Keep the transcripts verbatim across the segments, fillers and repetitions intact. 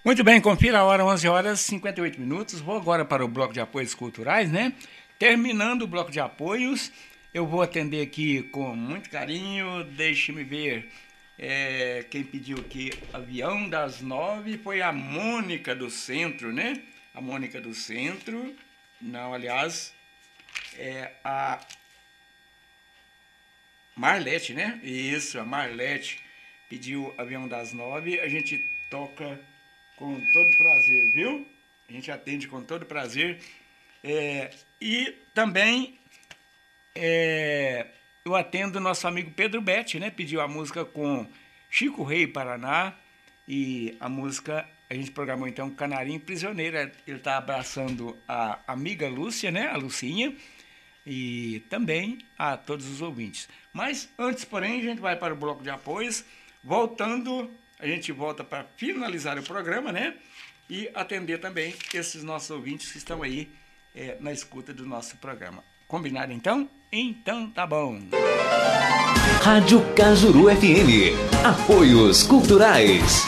Muito bem, confira a hora, onze horas e cinquenta e oito minutos. Vou agora para o bloco de apoios culturais, né? Terminando o bloco de apoios, eu vou atender aqui com muito carinho. Deixe-me ver. É, quem pediu aqui avião das nove foi a Mônica do Centro, né? A Mônica do Centro. Não, aliás, é a Marlete, né? Isso, a Marlete pediu avião das nove. A gente toca com todo prazer, viu? A gente atende com todo prazer. É, e também é, eu atendo o nosso amigo Pedro Betti, né? Pediu a música com Chico Rei Paraná. E a música, a gente programou então Canarinho Prisioneiro. Ele está abraçando a amiga Lúcia, né? A Lucinha. E também a todos os ouvintes. Mas antes, porém, a gente vai para o bloco de apoios. Voltando, a gente volta para finalizar o programa, né? E atender também esses nossos ouvintes que estão aí é, na escuta do nosso programa. Combinado então? Então tá bom. Rádio Cajuru F M. Apoios culturais.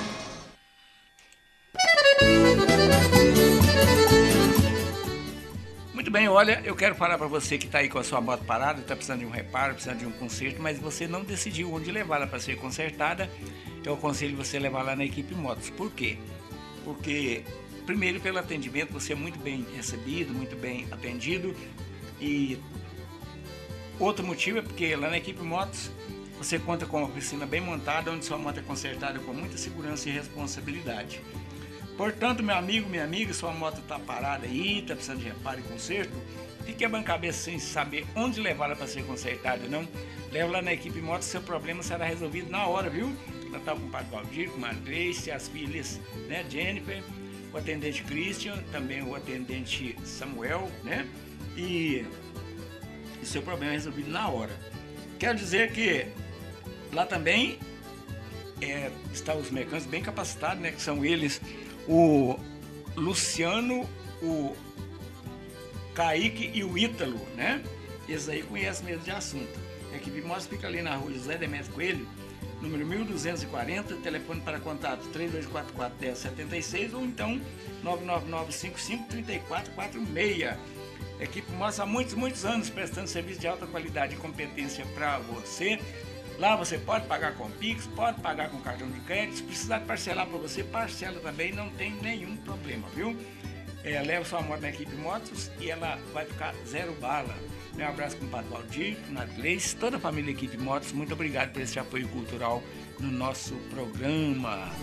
Muito bem, olha, eu quero falar para você que está aí com a sua moto parada, está precisando de um reparo, precisando de um conserto, mas você não decidiu onde levá-la para ser consertada. Eu aconselho você levar lá na Equipe Motos. Por quê? Porque, primeiro, pelo atendimento, você é muito bem recebido, muito bem atendido. E outro motivo é porque lá na Equipe Motos você conta com uma oficina bem montada, onde sua moto é consertada com muita segurança e responsabilidade. Portanto, meu amigo, minha amiga, sua moto está parada aí, está precisando de reparo e conserto, fique a cabeça sem saber onde levá-la para ser consertada, não? Leva lá na Equipe Motos, seu problema será resolvido na hora, viu? Ela está com o Padre Valdir, com a Gleice, as filhas, né, Jennifer, o atendente Christian, também o atendente Samuel, né? E o seu problema é resolvido na hora. Quero dizer que lá também é, estão os mecânicos bem capacitados, né? Que são eles, o Luciano, o Kaique e o Ítalo, né? Esses aí conhecem mesmo de assunto. A Equipe Motos fica ali na rua José Demetrio Coelho, número mil duzentos e quarenta, telefone para contato três dois quatro quatro, um zero sete seis ou então nove nove nove cinco cinco três quatro quatro seis. Equipe Motos há muitos, muitos anos prestando serviço de alta qualidade e competência para você. Lá você pode pagar com Pix, pode pagar com cartão de crédito. Se precisar parcelar para você, parcela também, não tem nenhum problema, viu? É, leva sua moto na Equipe Motos e ela vai ficar zero bala. Um abraço com o Padre Valdir, na Gleice, toda a família Equipe Motos. Muito obrigado por esse apoio cultural no nosso programa.